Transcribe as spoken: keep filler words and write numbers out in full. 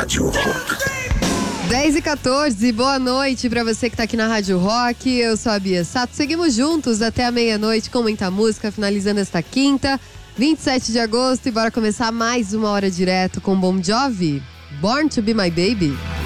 Rádio Rock. dez e quatorze, boa noite pra você que tá aqui na Rádio Rock. Eu sou a Bia Sato. Seguimos juntos até a meia-noite com muita música, finalizando esta quinta, vinte e sete de agosto. E bora começar mais uma hora direto com Bon Jovi, Born to Be My Baby.